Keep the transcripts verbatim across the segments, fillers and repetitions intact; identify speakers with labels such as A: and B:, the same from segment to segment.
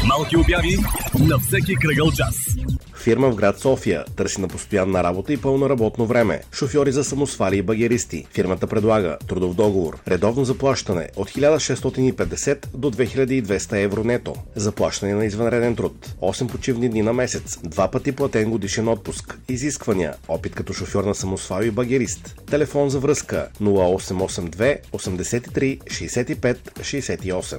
A: Малки обяви на всеки кръгъл час.
B: Фирма в град София търси на постоянна работа и пълно работно време. Шофьори за самосвали и багеристи. Фирмата предлага трудов договор. Редовно заплащане от хиляда шестстотин и петдесет до две хиляди и двеста евро нето. Заплащане на извънреден труд. осем почивни дни на месец. Два пъти платен годишен отпуск. Изисквания. Опит като шофьор на самосвал и багерист. Телефон за връзка нула осем осем две осемдесет и три шейсет и пет шейсет и осем.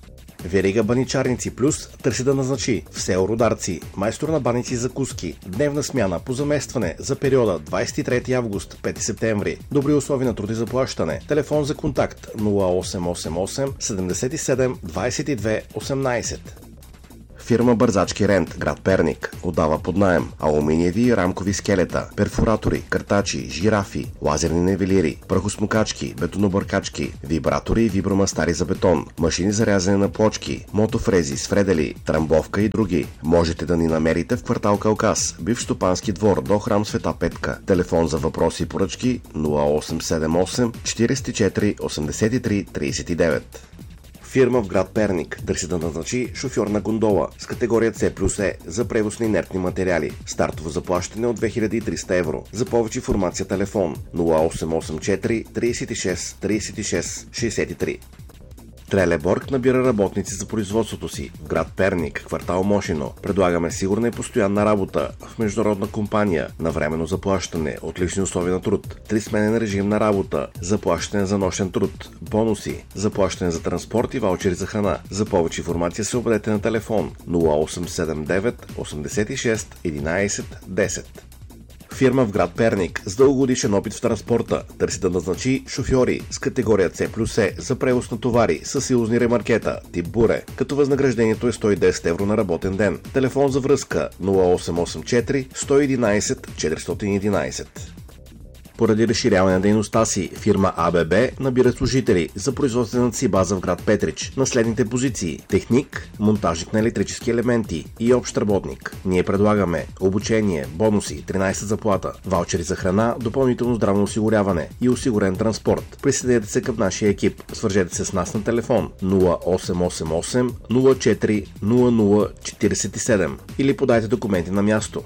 B: Верига баничарници плюс търси да назначи в село Рударци майстор на баници и закуски. Дневна смяна по заместване за периода двадесет и трети август – пети септември. Добри условия на труд и заплащане. Телефон за контакт нула осем осем осем седемдесет и седем двадесет и две осемнадесет. Фирма Бързачки Рент, град Перник, отдава под наем алуминиеви и рамкови скелета, перфоратори, картачи, жирафи, лазерни нивелири, прахосмукачки, бетонобъркачки, вибратори и вибромастари за бетон, машини за рязане на плочки, мотофрези, свредели, трамбовка и други. Можете да ни намерите в квартал Калкас, бивш стопански двор до храм Света Петка. Телефон за въпроси и поръчки нула осем седем осем четиридесет и четири осемдесет и три тридесет и девет. Фирма в град Перник търси да назначи шофьор на гондола с категория С плюс Е за превоз на инертни материали. Стартово заплащане от две хиляди и триста евро. За повече информация телефон нула осем осем четири тридесет и шест тридесет и шест шейсет и три. Трелеборг набира работници за производството си в град Перник, квартал Мошино. Предлагаме сигурна и постоянна работа в международна компания на временно заплащане, отлични условия на труд, трисменен режим на работа, заплащане за нощен труд, бонуси, заплащане за транспорт и ваучери за храна. За повече информация се обадете на телефон нула осем седем девет осемдесет и шест единадесет десет. Фирма в град Перник с дългогодишен опит в транспорта търси да назначи шофьори с категория С плюс Е за превоз на товари с силозни ремаркета тип буре, като възнаграждението е сто и десет евро на работен ден. Телефон за връзка нула осем осем четири сто и единадесет четиристотин и единадесет. Поради разширяване на дейността си, фирма А Б Б набира служители за производствената си база в град Петрич на следните позиции: техник, монтажник на електрически елементи и общ работник. Ние предлагаме обучение, бонуси, тринадесет заплата, ваучери за храна, допълнително здравно осигуряване и осигурен транспорт. Присъединете се към нашия екип. Свържете се с нас на телефон нула осем осем осем нула четири нула нула четиридесет и седем или подайте документи на място.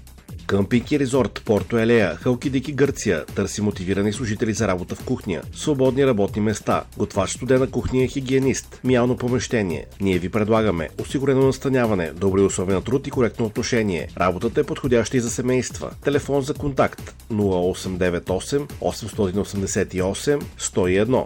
B: Къмпинг и резорт Порто Елея, Халкидики, Гърция търси мотивирани служители за работа в кухня, свободни работни места, готвач студена кухня и хигиенист, миялно помещение. Ние ви предлагаме осигурено настаняване, добри условия на труд и коректно отношение. Работата е подходяща и за семейства. Телефон за контакт нула осем девет осем осемстотин осемдесет и осем сто и едно.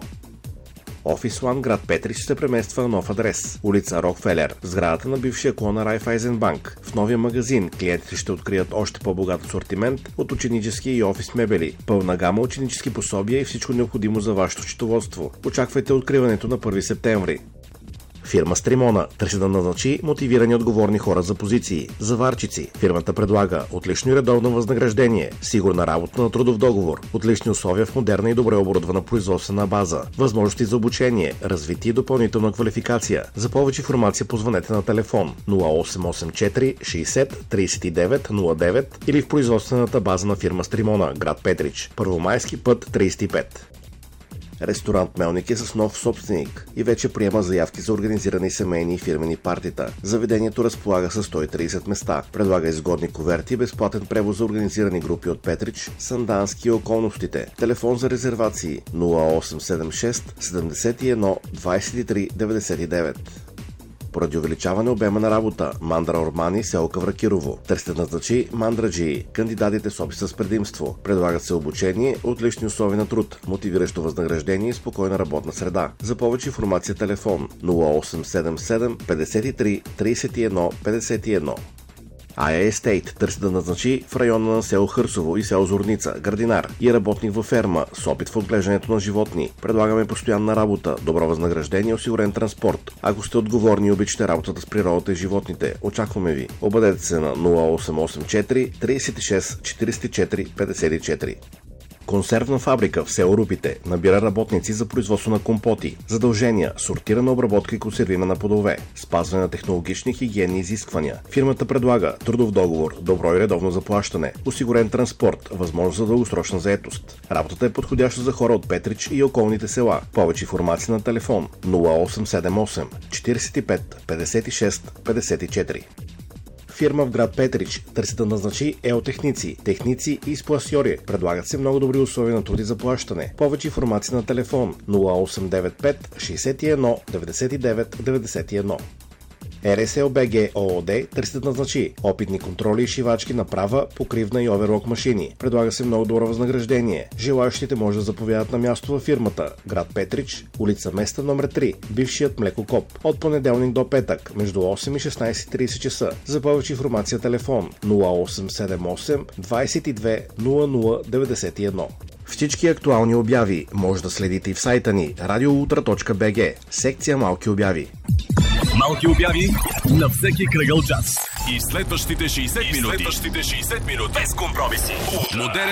B: Офис One, град Петрич, се премества на нов адрес. Улица Рокфелер, в сградата на бившия клон на Райфайзенбанк. В новия магазин клиентите ще открият още по-богат асортимент от ученически и офис мебели, пълна гама ученически пособия и всичко необходимо за вашето счетоводство. Очаквайте откриването на първи септември. Фирма Стримона търси да назначи мотивирани отговорни хора за позиции. Заварчици. Фирмата предлага отлично и редовно възнаграждение, сигурна работа на трудов договор, отлични условия в модерна и добре оборудвана производствена база, възможности за обучение, развитие и допълнителна квалификация. За повече информация позвънете на телефон нула осем осем четири шейсет тридесет и девет нула девет или в производствената база на фирма Стримона, град Петрич, Първомайски път тридесет и пет. Ресторант Мелник е с нов собственик и вече приема заявки за организирани семейни и фирмени партита. Заведението разполага с сто и тридесет места. Предлага изгодни куверти и безплатен превоз за организирани групи от Петрич, Сандански и околностите. Телефон за резервации нула осем седем шест седемдесет и едно двадесет и три деветдесет и девет. Поради увеличаване обема на работа, Мандра Ормани, село Кавракирово. Търсите да назначи мандраджии, кандидатите с опит с предимство. Предлагат се обучение, отлични условия на труд, мотивиращо възнаграждение и спокойна работна среда. За повече информация телефон нула осем седем седем петдесет и три тридесет и едно петдесет и едно. Ая Естейт търси да назначи в района на село Хърсово и село Зорница градинар и работник във ферма с опит в отглеждането на животни. Предлагаме постоянна работа, добро възнаграждение и осигурен транспорт. Ако сте отговорни и обичате работата с природата и животните, очакваме ви. Обадете се на нула осем осем четири тридесет и шест четиридесет и четири петдесет и четири. Консервна фабрика в село Рупите набира работници за производство на компоти. Задължения: сортирана обработка и консервиране на плодове, спазване на технологични хигиенни изисквания. Фирмата предлага трудов договор, добро и редовно заплащане, осигурен транспорт, възможност за дългосрочна заетост. Работата е подходяща за хора от Петрич и околните села. Повече информация на телефон нула осем седем осем четиридесет и пет петдесет и шест петдесет и четири. Фирма в град Петрич търси да назначи еотехници, техници и спласьори. Предлагат се много добри условия на труд и заплащане. Повече информация на телефон нула осем девет пет шестдесет и едно деветдесет и девет деветдесет и едно. Р С Л Б Г ООД търси да назначи опитни контроли и шивачки на права, покривна и оверлок машини. Предлага се много добро възнаграждение. Желаящите може да заповядат на място във фирмата, град Петрич, улица Места номер три, бившият млекокоп, от понеделник до петък, между осем и шестнадесет и тридесет часа. За повече информация телефон нула осем седем осем двадесет и две нула нула деветдесет и едно. Всички актуални обяви може да следите и в сайта ни радиоутра точка б г, секция Малки обяви.
A: Малки обяви на всеки кръгъл час.
C: И следващите шейсет минути.
A: Следващите шейсет минути.
C: Без компромиси. Модерен